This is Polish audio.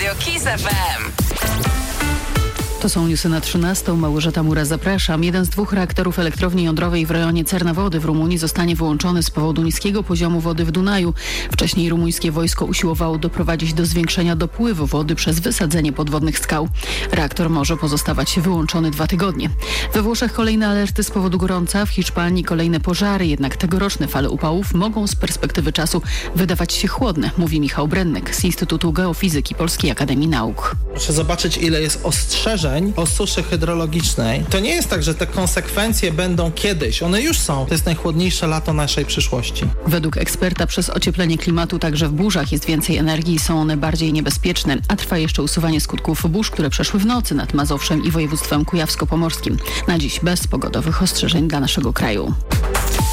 Radio KISS FM. To są newsy na 13. Małgorzata Mura, zapraszam. Jeden z 2 reaktorów elektrowni jądrowej w rejonie Cernawody w Rumunii zostanie wyłączony z powodu niskiego poziomu wody w Dunaju. Wcześniej rumuńskie wojsko usiłowało doprowadzić do zwiększenia dopływu wody przez wysadzenie podwodnych skał. Reaktor może pozostawać wyłączony 2 tygodnie. We Włoszech kolejne alerty z powodu gorąca, w Hiszpanii kolejne pożary, jednak tegoroczne fale upałów mogą z perspektywy czasu wydawać się chłodne, mówi Michał Brennek z Instytutu Geofizyki Polskiej Akademii Nauk. Proszę zobaczyć, ile jest ostrzeżeń o suszy hydrologicznej. To nie jest tak, że te konsekwencje będą kiedyś. One już są. To jest najchłodniejsze lato naszej przyszłości. Według eksperta przez ocieplenie klimatu także w burzach jest więcej energii i są one bardziej niebezpieczne, a trwa jeszcze usuwanie skutków burz, które przeszły w nocy nad Mazowszem i województwem kujawsko-pomorskim. Na dziś bez pogodowych ostrzeżeń dla naszego kraju.